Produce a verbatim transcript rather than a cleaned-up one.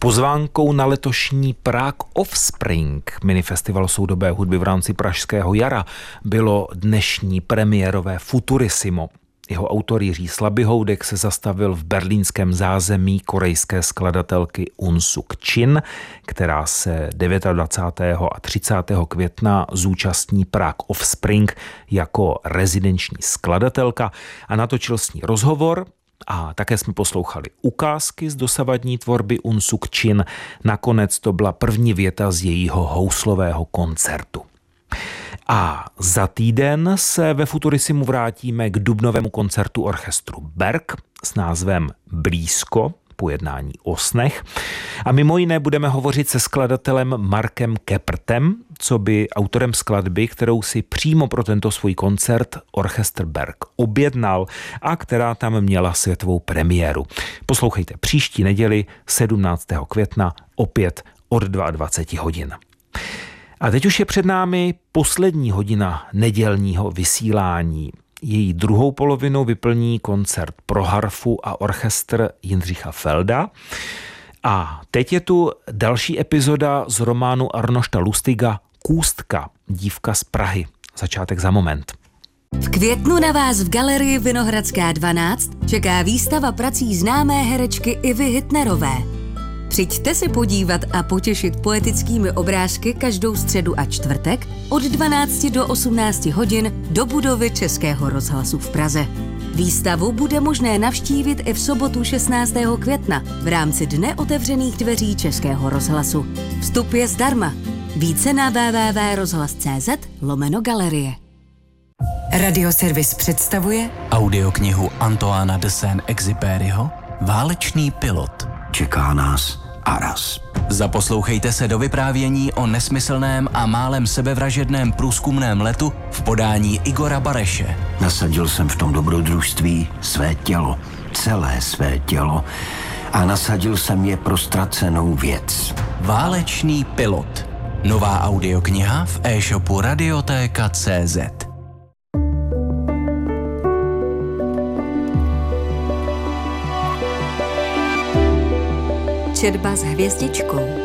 Pozvánkou na letošní Prague Offspring, minifestival soudobé hudby v rámci Pražského jara, bylo dnešní premiérové Futurissimo. Jeho autor Jiří Slabyhoudek se zastavil v berlínském zázemí korejské skladatelky Un Suk Chin, která se dvacátého devátého a třicátého května zúčastní Prague Offspring jako rezidenční skladatelka a natočil s ní rozhovor. A také jsme poslouchali ukázky z dosavadní tvorby Un Suk Chin. Nakonec to byla první věta z jejího houslového koncertu. A za týden se ve Futurissimu vrátíme k dubnovému koncertu orchestru Berg s názvem Blízko, pojednání o snech. A mimo jiné budeme hovořit se skladatelem Markem Keprtem, co by autorem skladby, kterou si přímo pro tento svůj koncert orchestr Berg objednal a která tam měla světovou premiéru. Poslouchejte příští neděli sedmnáctého května opět od dvacet dva hodin. A teď už je před námi poslední hodina nedělního vysílání. Její druhou polovinu vyplní koncert pro harfu a orchestr Jindřicha Felda. A teď je tu další epizoda z románu Arnošta Lustiga Kůstka, dívka z Prahy. Začátek za moment. V květnu na vás v galerii Vinohradská dvanáct čeká výstava prací známé herečky Ivy Hitnerové. Přijďte se podívat a potěšit poetickými obrázky každou středu a čtvrtek od dvanácti do osmnácti hodin do budovy Českého rozhlasu v Praze. Výstavu bude možné navštívit i v sobotu šestnáctého května v rámci Dne otevřených dveří Českého rozhlasu. Vstup je zdarma. Více na w w w tečka rozhlas tečka cz lomeno galerie. Radioservis představuje audioknihu Antoána de Saint-Exupéryho Válečný pilot. Čeká nás Aras. Zaposlouchejte se do vyprávění o nesmyslném a málem sebevražedném průzkumném letu v podání Igora Bareše. Nasadil jsem v tom dobrodružství své tělo, celé své tělo a nasadil jsem je pro ztracenou věc. Válečný pilot. Nová audiokniha v e-shopu radiotéka tečka cé zet. Četba s hvězdičkou.